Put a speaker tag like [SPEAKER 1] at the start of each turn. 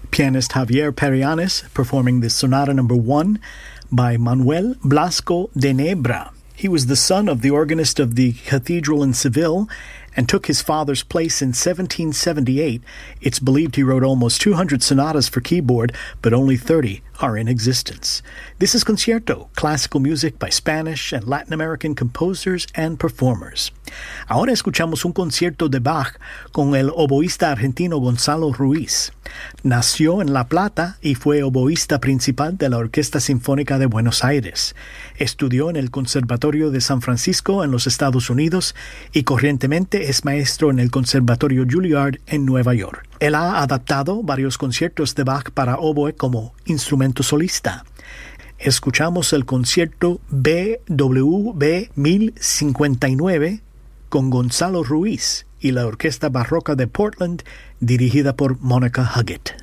[SPEAKER 1] Pianist Javier Perianes performing the Sonata No. 1 by Manuel Blasco de Nebra. He was the son of the organist of the cathedral in Seville and took his father's place in 1778. It's believed he wrote almost 200 sonatas for keyboard, but only 30 are in existence. This is Concierto, classical music by Spanish and Latin American composers and performers. Ahora escuchamos un concierto de Bach con el oboísta argentino Gonzalo Ruiz. Nació en La Plata y fue oboísta principal de la Orquesta Sinfónica de Buenos Aires. Estudió en el Conservatorio de San Francisco en los Estados Unidos y corrientemente es maestro en el Conservatorio Juilliard en Nueva York. Él ha adaptado varios conciertos de Bach para oboe como instrumento solista. Escuchamos el concierto BWV 1059 con Gonzalo Ruiz y la Orquesta Barroca de Portland dirigida por Monica Huggett.